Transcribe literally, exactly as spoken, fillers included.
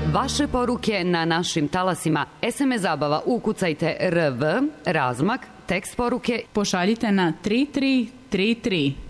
Vaše poruke na našim talasima. es em es zabava, ukucajte R V, razmak, tekst poruke. Pošaljite na tri tri tri tri.